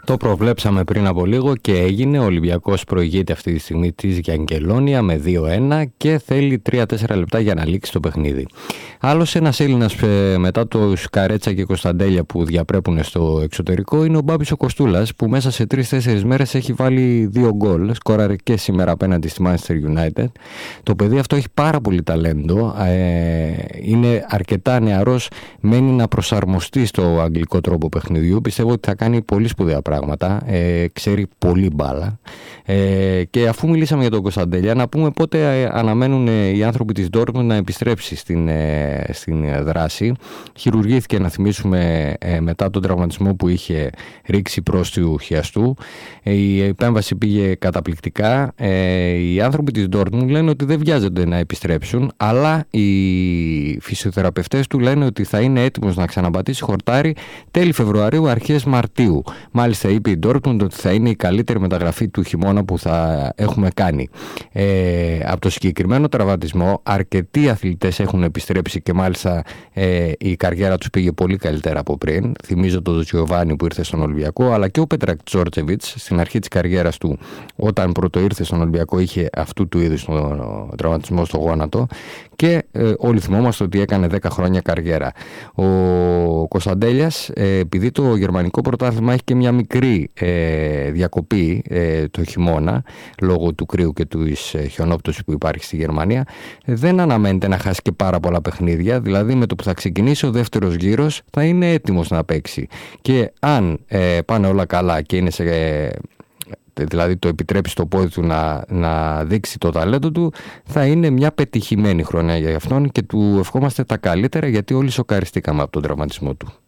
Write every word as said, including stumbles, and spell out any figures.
Το προβλέψαμε πριν από λίγο και έγινε. Ο Ολυμπιακός προηγείται αυτή τη στιγμή της Γιανγκελόνια με δύο ένα και θέλει τρία τέσσερα λεπτά για να λήξει το παιχνίδι. Άλλος ένας Έλληνας μετά τους Καρέτσα και Κωνσταντέλια που διαπρέπουν στο εξωτερικό είναι ο Μπάμπης ο Κοστούλας, που μέσα σε τρεις τέσσερις μέρες έχει βάλει δύο γκολ. Σκόραρε και σήμερα απέναντι στη Manchester United. Το παιδί αυτό έχει πάρα πολύ ταλέντο. Είναι αρκετά νεαρός, μένει να προσαρμοστεί στο αγγλικό τρόπο παιχνιδιού. Πιστεύω ότι θα κάνει πολύ σπουδαία πράγματα. Ε, ξέρει πολύ μπάλα. Ε, και αφού μιλήσαμε για τον Κωνσταντέλια, να πούμε πότε αναμένουν οι άνθρωποι της Dortmund να επιστρέψει στην, ε, στην δράση. Χειρουργήθηκε, να θυμίσουμε, ε, μετά τον τραυματισμό που είχε ρίξει προς του χιαστού. Ε, η επέμβαση πήγε καταπληκτικά. Ε, οι άνθρωποι της Dortmund λένε ότι δεν βιάζονται να επιστρέψουν, αλλά οι φυσιοθεραπευτές του λένε ότι θα είναι έτοιμος να ξαναπατήσει χορτάρι τέλη Φεβρουαρίου, αρχές Μαρτίου. Μάλιστα είπε η Dortmund ότι θα είναι η καλύτερη μεταγραφή του χειμώνα που θα έχουμε κάνει. Ε, από το συγκεκριμένο τραυματισμό αρκετοί αθλητές έχουν επιστρέψει και μάλιστα ε, η καριέρα τους πήγε πολύ καλύτερα από πριν. Θυμίζω τον Τζιοβάνι που ήρθε στον Ολυμπιακό, αλλά και ο Πέτρακ Τζόρτζεβιτς στην αρχή της καριέρας του, όταν πρώτο ήρθε στον Ολυμπιακό, είχε αυτού του είδους τον τραυματισμό στο γόνατο και ε, όλοι θυμόμαστε ότι έκανε δέκα χρόνια καριέρα. Ο Κωνσταντέλιας, ε, επειδή το γερμανικό πρωτάθλημα έχει και μια μικρή ε, διακοπή ε, το χειμώνα λόγω του κρύου και του ε, χιονόπτωσης που υπάρχει στη Γερμανία, ε, δεν αναμένεται να χάσει και πάρα πολλά παιχνίδια. Δηλαδή με το που θα ξεκινήσει ο δεύτερος γύρος θα είναι έτοιμος να παίξει, και αν ε, πάνε όλα καλά και είναι σε... Ε, δηλαδή το επιτρέψει το πόδι του να, να δείξει το ταλέντο του, θα είναι μια πετυχημένη χρονιά για αυτόν και του ευχόμαστε τα καλύτερα, γιατί όλοι σοκαριστήκαμε από τον τραυματισμό του.